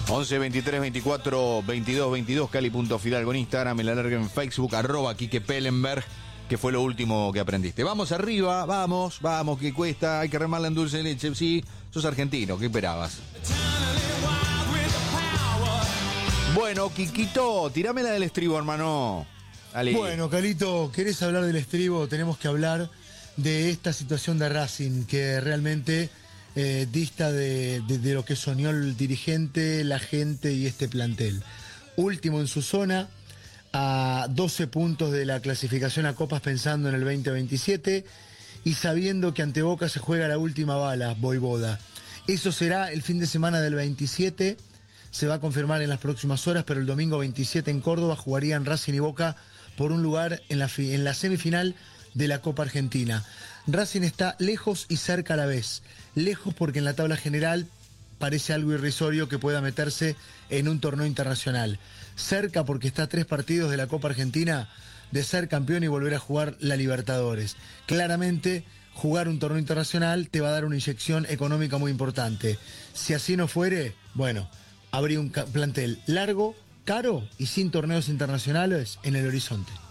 11 23 24 22 22, Cali.Fidalgo en Instagram, el alargue en Facebook, @Quique Pellenberg, que fue lo último que aprendiste. Vamos arriba, vamos, que cuesta, hay que remarla en dulce de leche. Sí, sos argentino, ¿qué esperabas? Bueno, Quiquito, tirame la del estribo, hermano. Dale. Bueno, Calito, ¿querés hablar del estribo? Tenemos que hablar de esta situación de Racing, que realmente dista de lo que soñó el dirigente, la gente y este plantel. Último en su zona, a 12 puntos de la clasificación a Copas, pensando en el 2027 y sabiendo que ante Boca se juega la última bala, Voivoda. Eso será el fin de semana del 27, se va a confirmar en las próximas horas, pero el domingo 27 en Córdoba jugarían Racing y Boca por un lugar en la semifinal de la Copa Argentina. Racing está lejos y cerca a la vez. Lejos porque en la tabla general parece algo irrisorio que pueda meterse en un torneo internacional. Cerca porque está a 3 partidos de la Copa Argentina de ser campeón y volver a jugar la Libertadores. Claramente, jugar un torneo internacional te va a dar una inyección económica muy importante. Si así no fuere, bueno, habría un plantel largo, caro y sin torneos internacionales en el horizonte.